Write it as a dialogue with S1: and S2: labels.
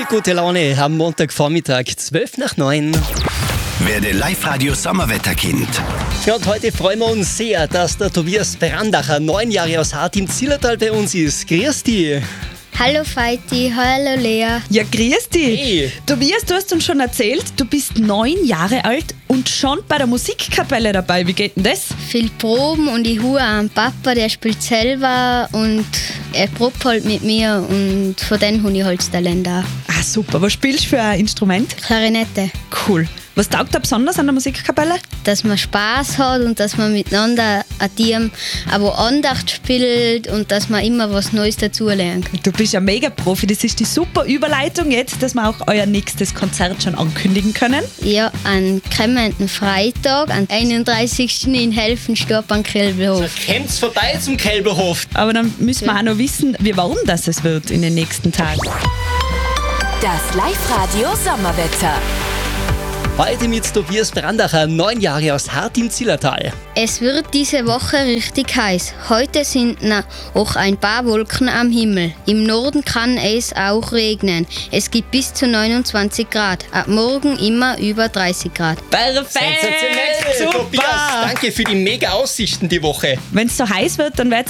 S1: gute Laune am Montagvormittag, 8:55.
S2: Werde Live-Radio Sommerwetterkind.
S1: Ja, und heute freuen wir uns sehr, dass der Tobias Brandacher, 9 Jahre aus Hart im Zillertal, bei uns ist. Grüß dich.
S3: Hallo Feiti, hallo Lea.
S4: Ja, grüß dich.
S1: Hey.
S4: Tobias, du hast uns schon erzählt, du bist 9 Jahre alt und schon bei der Musikkapelle dabei. Wie geht denn das?
S3: Viel Proben und ich hue einen Papa, der spielt selber und er probt halt mit mir und von dem habe ich halt das Talent auch.
S4: Ah, super. Was spielst du für ein Instrument?
S3: Klarinette.
S4: Cool. Was taugt dir besonders an der Musikkapelle?
S3: Dass man Spaß hat und dass man miteinander ein Team aber Andacht spielt und dass man immer was Neues dazulernt.
S4: Du bist ja mega Profi. Das ist die super Überleitung jetzt, dass wir auch euer nächstes Konzert schon ankündigen können.
S3: Ja, am kommenden Freitag, am 31. in Helfenstorf am Kälberhof.
S1: Kommt's vorbei zum Kälberhof.
S4: Aber dann müssen wir auch noch wissen, wie warm das es wird in den nächsten Tagen.
S5: Das Live-Radio Sommerwetter.
S1: Heute mit Tobias Brandacher, 9 Jahre aus Hart im Zillertal.
S3: Es wird diese Woche richtig heiß. Heute sind auch ein paar Wolken am Himmel. Im Norden kann es auch regnen. Es gibt bis zu 29 Grad. Ab morgen immer über 30 Grad.
S4: Perfekt!
S1: Sensationell,
S4: Super!
S1: Tobias. Danke für die mega Aussichten die Woche.
S4: Wenn es so heiß wird, dann wird